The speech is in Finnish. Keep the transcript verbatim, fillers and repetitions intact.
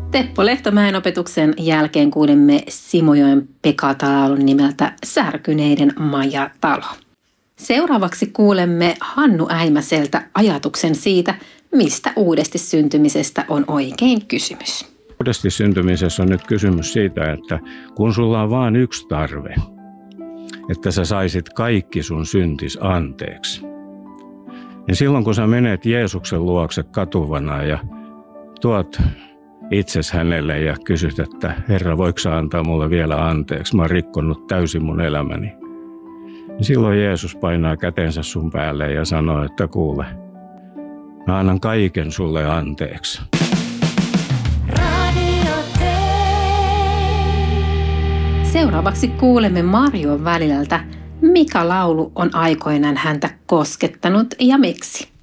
Teppo Lehtomäen opetuksen jälkeen kuulemme Simojoen Pekka-laulun nimeltä Särkyneiden majatalo. Seuraavaksi kuulemme Hannu Äimäseltä ajatuksen siitä, mistä uudesti syntymisestä on oikein kysymys. Uudesti syntymisessä on nyt kysymys siitä, että kun sulla on vain yksi tarve, että sä saisit kaikki sun syntis anteeksi. Ja silloin kun sä menet Jeesuksen luokse katuvana ja tuot itses hänelle ja kysyt, että Herra, voiko sä antaa mulle vielä anteeksi? Mä oon rikkonut täysin mun elämäni. Ja silloin Jeesus painaa kätensä sun päälle ja sanoo, että kuule, mä annan kaiken sulle anteeksi. Seuraavaksi kuulemme Marjon Välilältä, mikä laulu on aikoinaan häntä koskettanut ja miksi.